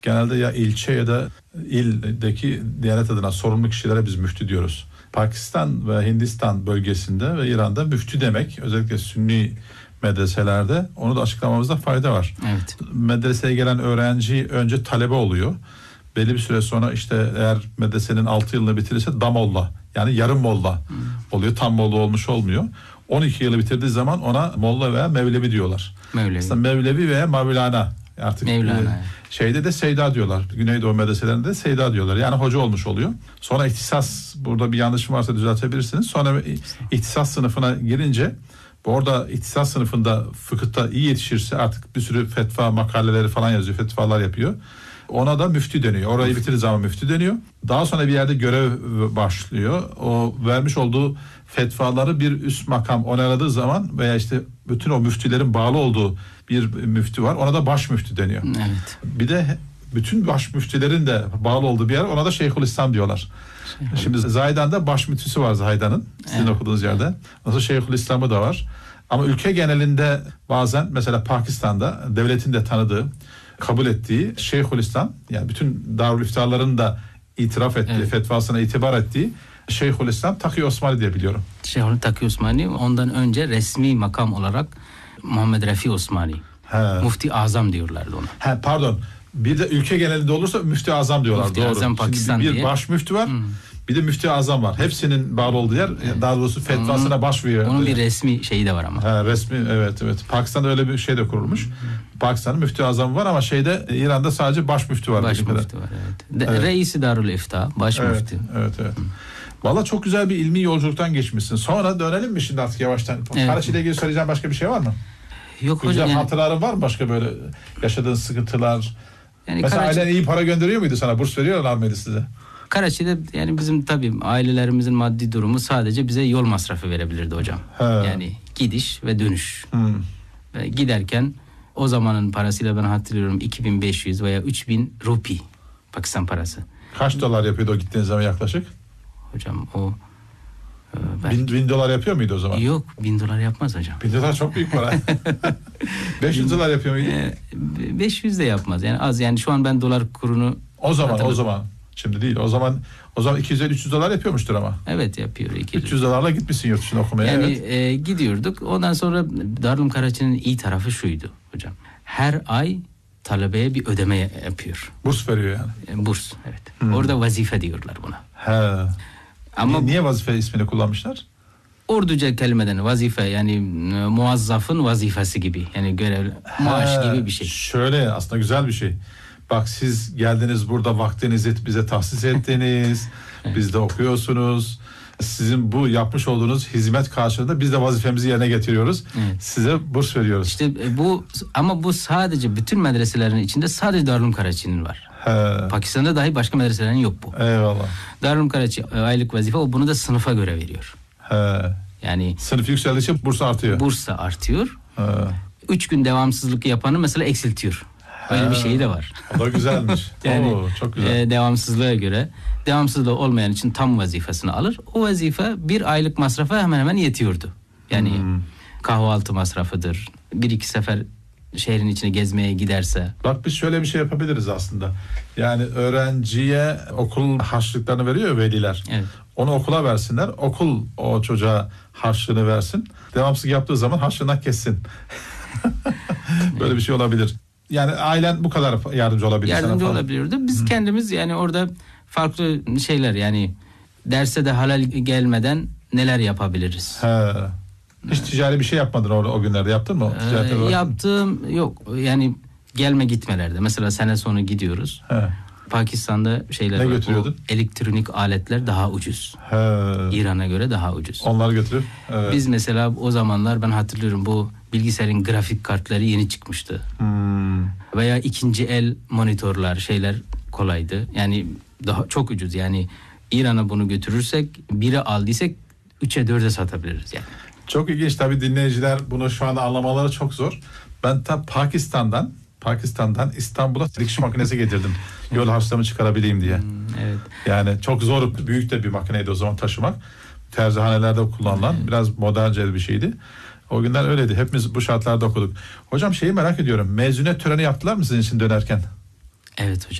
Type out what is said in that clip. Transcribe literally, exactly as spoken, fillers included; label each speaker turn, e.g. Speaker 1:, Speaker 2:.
Speaker 1: Genelde ya ilçe ya da ildeki Diyanet adına sorumlu kişilere biz müftü diyoruz. Pakistan ve Hindistan bölgesinde ve İran'da müftü demek, özellikle Sünni medreselerde, onu da açıklamamızda fayda var.
Speaker 2: Evet.
Speaker 1: Medreseye gelen öğrenci önce talebe oluyor. Belli bir süre sonra işte eğer medresenin altı yılını bitirirse damolla, yani yarım molla hmm. oluyor. Tam molla olmuş olmuyor. on iki yılı bitirdiği zaman ona molla veya mevlevi diyorlar. Mevlevi. Aslında mevlevi veya mevlana. Artık
Speaker 2: Mevlana.
Speaker 1: E, şeyde de seyda diyorlar. Güneydoğu medreselerinde de seyda diyorlar. Yani hoca olmuş oluyor. Sonra ihtisas, burada bir yanlışım varsa düzeltebilirsiniz. Sonra ihtisas sınıfına girince, orada ihtisas sınıfında fıkıhta iyi yetişirse artık bir sürü fetva makaleleri falan yazıyor. Fetvalar yapıyor. Ona da müftü deniyor. Orayı bitirdiği zaman müftü deniyor. Daha sonra bir yerde görev başlıyor. O vermiş olduğu fetvaları bir üst makam onayladığı zaman veya işte bütün o müftülerin bağlı olduğu bir müftü var. Ona da baş müftü deniyor.
Speaker 2: Evet.
Speaker 1: Bir de bütün baş müftülerin de bağlı olduğu bir yer, ona da Şeyhülislam diyorlar. Şeyhül. Şimdi Zaydan'da baş müftüsü var Zaydan'ın. Sizin evet. okuduğunuz yerde. Evet. Nasıl Şeyhülislam'ı da var. Ama ülke genelinde bazen mesela Pakistan'da devletin de tanıdığı, kabul ettiği Şeyhülislam, yani bütün Darüliftarların da itiraf ettiği, evet. fetvasına itibar ettiği Şeyhülislam Taki Osmani diye biliyorum.
Speaker 2: Şeyhülislam Taki Osmani, ondan önce resmi makam olarak Muhammed Refi Osmani. He. Mufti Azam diyorlardı ona.
Speaker 1: He, pardon. Bir de ülke genelinde olursa Müftü Azam diyorlar.
Speaker 2: Müftü
Speaker 1: Doğru.
Speaker 2: Azam Pakistan
Speaker 1: bir
Speaker 2: diye.
Speaker 1: baş müftü var. Hmm. Bir de Müftü Azam var. Hepsinin bağlı olduğu yer, evet. daha doğrusu fetvasına onun, başvuruyor.
Speaker 2: Onun bir resmi şeyi de var ama.
Speaker 1: He, resmi, evet evet. Pakistan'da öyle bir şey de kurulmuş. Hmm. Pakistan'ın Müftü Azam var ama şeyde, İran'da sadece baş müftü var.
Speaker 2: Baş müftü var, evet. De, evet. Reisi Darül İfta, baş
Speaker 1: evet,
Speaker 2: müftü.
Speaker 1: Evet evet. Hmm. Valla çok güzel bir ilmi yolculuktan geçmişsin. Sonra dönelim mi şimdi artık yavaştan? Evet. Karaçi ile ilgili söyleyeceğim başka bir şey var mı?
Speaker 2: Yok
Speaker 1: güzel
Speaker 2: hocam. Yani...
Speaker 1: hatıraların var mı başka böyle yaşadığın sıkıntılar? Yani mesela Karaçi... ailen iyi para gönderiyor muydu sana? Burs veriyorlar mıydı size?
Speaker 2: Karaçi'de yani bizim tabii ailelerimizin maddi durumu sadece bize yol masrafı verebilirdi hocam. He. Yani gidiş ve dönüş. Hmm. Ve giderken o zamanın parasıyla ben hatırlıyorum iki bin beş yüz veya üç bin rupi, Pakistan parası.
Speaker 1: Kaç dolar yapıyordu o gittiğiniz zaman yaklaşık?
Speaker 2: Hocam o
Speaker 1: Ben... Bin, bin dolar yapıyor muydu o zaman?
Speaker 2: Yok, bin dolar yapmaz hocam.
Speaker 1: Bin dolar çok büyük para. beş yüz dolar yapıyor muydu?
Speaker 2: beş yüz de yapmaz. Yani az, yani şu an ben dolar kurunu...
Speaker 1: O zaman o zaman. Şimdi değil. O zaman o zaman iki yüz elli üç yüz dolar yapıyormuştur ama.
Speaker 2: Evet yapıyor.
Speaker 1: üç yüz dolarla gitmişsin yurt dışına okumaya.
Speaker 2: Yani
Speaker 1: evet.
Speaker 2: e, gidiyorduk. Ondan sonra Darülüm Karaçi'nin iyi tarafı şuydu hocam. Her ay talebeye bir ödeme yapıyor.
Speaker 1: Burs veriyor yani.
Speaker 2: E, burs, evet. Hmm. Orada vazife diyorlar buna.
Speaker 1: He. Ama niye, niye vazife ismini kullanmışlar?
Speaker 2: Orduca kelimeden vazife, yani muazzafın vazifesi gibi. Yani görev, maaş gibi bir şey.
Speaker 1: Şöyle aslında güzel bir şey. Bak siz geldiniz burada, vaktinizi bize tahsis ettiniz. Evet. Biz de okuyorsunuz. Sizin bu yapmış olduğunuz hizmet karşılığında biz de vazifemizi yerine getiriyoruz. Evet. Size burs veriyoruz.
Speaker 2: İşte bu, ama bu sadece bütün medreselerin içinde sadece Darülüm Karaçi'nin var. He. Pakistan'da dahi başka medreselerin yok bu.
Speaker 1: Eyvallah.
Speaker 2: Darülüm Karaçi aylık vazife, o bunu da sınıfa göre veriyor.
Speaker 1: He.
Speaker 2: Yani
Speaker 1: sınıf yükseldikçe burs artıyor.
Speaker 2: Burs da artıyor. He. Üç gün devamsızlık yapanı mesela eksiltiyor. Öyle bir şey de var.
Speaker 1: O da güzelmiş.
Speaker 2: Yani
Speaker 1: Oo, çok güzel.
Speaker 2: E, devamsızlığa göre, devamsızlığı olmayan için tam vazifesini alır. O vazife bir aylık masrafa hemen hemen yetiyordu. Yani hmm. kahvaltı masrafıdır. Bir iki sefer şehrin içine gezmeye giderse.
Speaker 1: Bak biz şöyle bir şey yapabiliriz aslında. Yani öğrenciye okul harçlıklarını veriyor ya veliler. Evet. Onu okula versinler. Okul o çocuğa harçlığını versin. Devamsızlık yaptığı zaman harçlığından kessin. Böyle bir şey olabilir. Yani ailen bu kadar yardımcı olabilir.
Speaker 2: Yardımcı olabiliyordu. Biz Hı. kendimiz yani orada farklı şeyler, yani derse de halal gelmeden neler yapabiliriz?
Speaker 1: He. Hiç ticari bir şey yapmadın o, o günlerde, yaptın mı?
Speaker 2: Ee, yaptığım yok. Yani gelme gitmelerde. Mesela sene sonu gidiyoruz. He. Pakistan'da şeyler
Speaker 1: ne
Speaker 2: var.
Speaker 1: götürüyordun?
Speaker 2: Elektronik aletler daha ucuz.
Speaker 1: He.
Speaker 2: İran'a göre daha ucuz.
Speaker 1: Onlar götürüp. Evet.
Speaker 2: Biz mesela o zamanlar ben hatırlıyorum, bu bilgisayarın grafik kartları yeni çıkmıştı. Hmm. Veya ikinci el monitörler, şeyler kolaydı. Yani daha çok ucuz. Yani İran'a bunu götürürsek, biri aldıysak üçe dörde satabiliriz yani.
Speaker 1: Çok ilginç tabii, dinleyiciler bunu şu anda anlamaları çok zor. Ben ta Pakistan'dan Pakistan'dan İstanbul'a dikiş makinesi getirdim. Yol harçlığımı çıkarabileyim diye. Hmm,
Speaker 2: evet.
Speaker 1: Yani çok zor, büyük de bir makineydi o zaman taşımak. Terzihanelerde kullanılan, evet. Biraz modernce bir şeydi. O günler öyleydi. Hepimiz bu şartlarda okuduk. Hocam şeyi merak ediyorum. Mezuniyet töreni yaptılar mı sizin için dönerken?
Speaker 2: Evet hocam.